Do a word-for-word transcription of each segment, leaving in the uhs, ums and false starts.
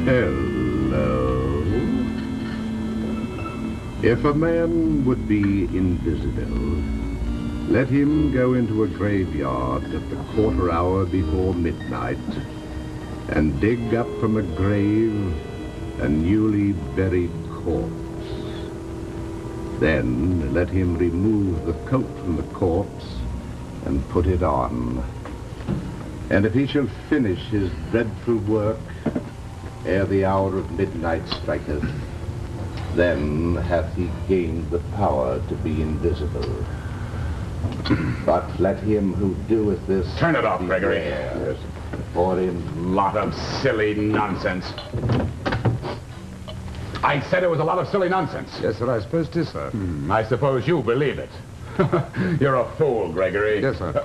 Hello. If a man would be invisible, let him go into a graveyard at the quarter hour before midnight and dig up from a grave a newly buried corpse. Then let him remove the coat from the corpse and put it on. And if he shall finish his dreadful work ere the hour of midnight striketh, then hath he gained the power to be invisible. But let him who doeth this... Turn it off, Gregory. Yes. For in... Lot of silly nonsense. I said it was a lot of silly nonsense. Yes, sir, I suppose it is, sir. Hmm, I suppose you believe it. You're a fool, Gregory. Yes, sir.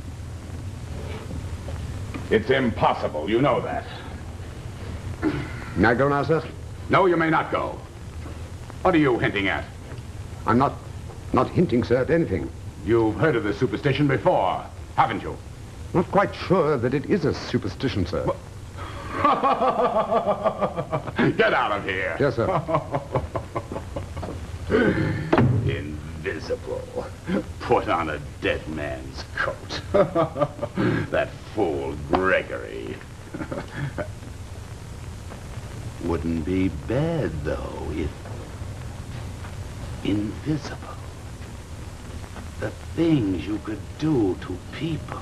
It's impossible, you know that. May I go now, sir? No, you may not go. What are you hinting at? I'm not... not hinting, sir, at anything. You've heard of this superstition before, haven't you? Not quite sure that it is a superstition, sir. Get out of here. Yes, sir. Invisible. Put on a dead man's coat. That fool Gregory. Wouldn't be bad, though, if invisible. The things you could do to people.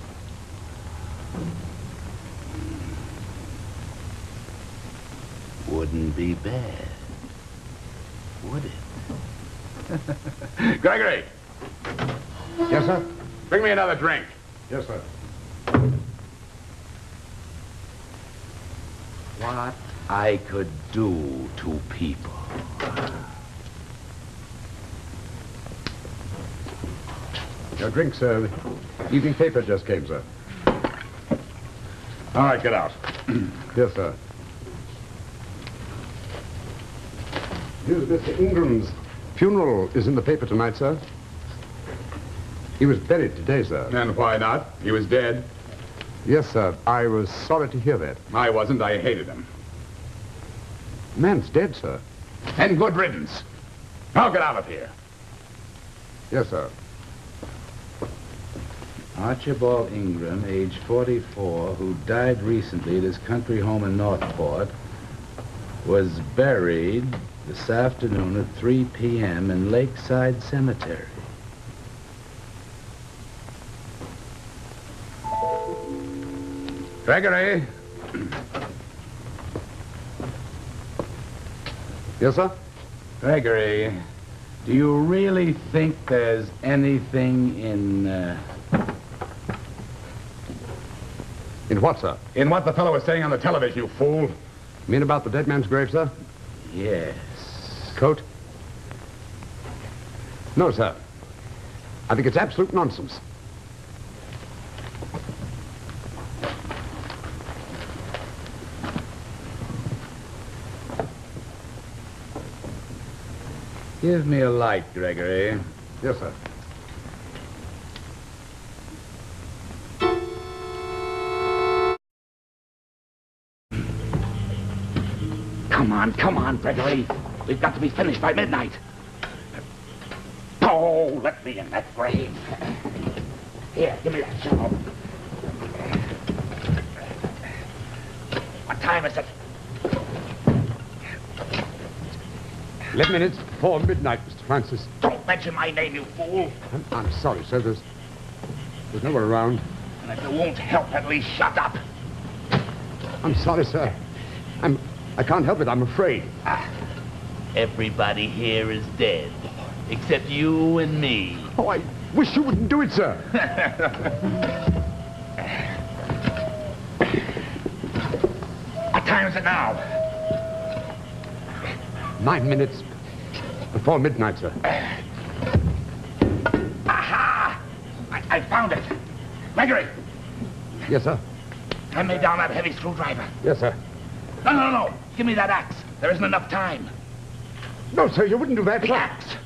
Wouldn't be bad, would it? Gregory! Yes, sir? Bring me another drink. Yes, sir. What I could do to people. Your drink, sir. The evening paper just came, sir. All right, get out. Yes, sir. Here's Mister Ingram's funeral is in the paper tonight, sir. He was buried today, sir. And why not? He was dead. Yes, sir. I was sorry to hear that. I wasn't. I hated him. The man's dead, sir. And good riddance. I'll get out of here. Yes, sir. Archibald Ingram, age forty-four, who died recently at his country home in Northport, was buried this afternoon at three p m in Lakeside Cemetery. Gregory. Yes, sir? Gregory, do you really think there's anything in, uh... In what, sir? In what the fellow was saying on the television, you fool. You mean about the dead man's grave, sir? Yes. Coat? No, sir. I think it's absolute nonsense. Give me a light, Gregory. Yes, sir. Come on, come on, Gregory. We've got to be finished by midnight. Oh, let me in that grave. Here, give me that shovel. What time is it? Eleven minutes before midnight, Mister Francis. Don't mention my name, you fool. I'm, I'm sorry, sir. There's... There's no one around. And if you won't help, at least shut up. I'm sorry, sir. I'm... I can't help it. I'm afraid. Ah. Everybody here is dead, except you and me. Oh, I wish you wouldn't do it, sir. What time is it now? Nine minutes before midnight, sir. Aha! I, I found it. Gregory! Yes, sir. Hand me down that heavy screwdriver. Yes, sir. No, no, no. Give me that axe. There isn't enough time. No, sir, you wouldn't do that, The sir. axe.